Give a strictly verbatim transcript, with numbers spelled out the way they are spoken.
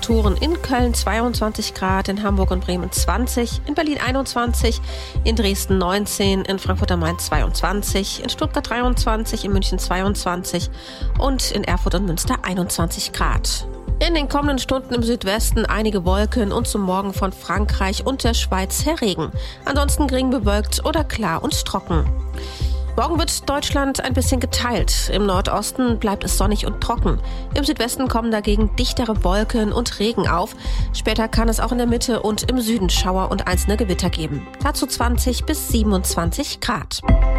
Temperaturen: in Köln zweiundzwanzig Grad, in Hamburg und Bremen zwanzig, in Berlin einundzwanzig, in Dresden neunzehn, in Frankfurt am Main zweiundzwanzig, in Stuttgart dreiundzwanzig, in München zweiundzwanzig und in Erfurt und Münster einundzwanzig Grad. In den kommenden Stunden im Südwesten einige Wolken und zum Morgen von Frankreich und der Schweiz her Regen. Ansonsten gering bewölkt oder klar und trocken. Morgen wird Deutschland ein bisschen geteilt. Im Nordosten bleibt es sonnig und trocken. Im Südwesten kommen dagegen dichtere Wolken und Regen auf. Später kann es auch in der Mitte und im Süden Schauer und einzelne Gewitter geben. Dazu zwanzig bis siebenundzwanzig Grad.